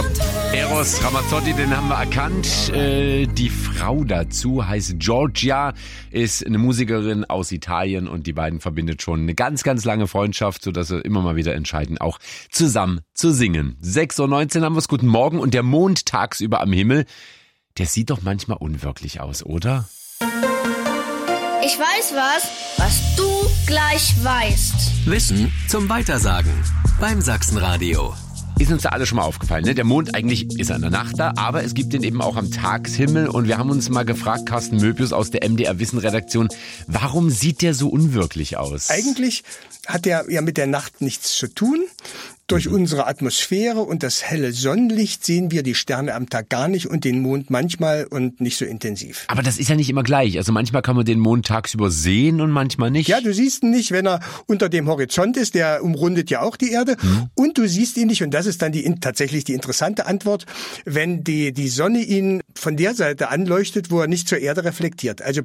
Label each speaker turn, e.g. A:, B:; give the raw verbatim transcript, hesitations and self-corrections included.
A: So, Eros Ramazzotti, den haben wir erkannt. Äh, die Frau dazu heißt Giorgia, ist eine Musikerin aus Italien und die beiden verbindet schon eine ganz, ganz lange Freundschaft, sodass sie immer mal wieder entscheiden, auch zusammen zu singen. sechs Uhr neunzehn haben wir es, guten Morgen, und der Mond tagsüber am Himmel, der sieht doch manchmal unwirklich aus, oder?
B: Ich weiß was, was du gleich weißt.
C: Wissen zum Weitersagen beim Sachsenradio.
A: Ist uns da alle schon mal aufgefallen, ne? Der Mond, eigentlich ist er in der Nacht da, aber es gibt den eben auch am Tagshimmel. Und wir haben uns mal gefragt, Carsten Möbius aus der M D R Wissen-Redaktion, warum sieht der so unwirklich aus?
D: Eigentlich hat der ja mit der Nacht nichts zu tun. Durch unsere Atmosphäre und das helle Sonnenlicht sehen wir die Sterne am Tag gar nicht und den Mond manchmal und nicht so intensiv.
A: Aber das ist ja nicht immer gleich. Also manchmal kann man den Mond tagsüber sehen und manchmal nicht.
D: Ja, du siehst ihn nicht, wenn er unter dem Horizont ist. Der umrundet ja auch die Erde. Hm. Und du siehst ihn nicht, und das ist dann die tatsächlich die interessante Antwort, wenn die, die Sonne ihn von der Seite anleuchtet, wo er nicht zur Erde reflektiert. Also